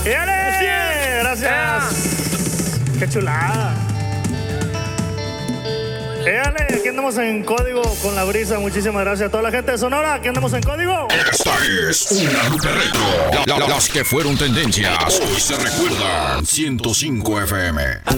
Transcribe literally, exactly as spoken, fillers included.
¡Yale! Gracias. Qué chulada. Éale, aquí andamos en código con la brisa. Muchísimas gracias a toda la gente de Sonora. Aquí andamos en código. Esta es una nube retro. La- la- las que fueron tendencias hoy se recuerdan. ciento cinco F M.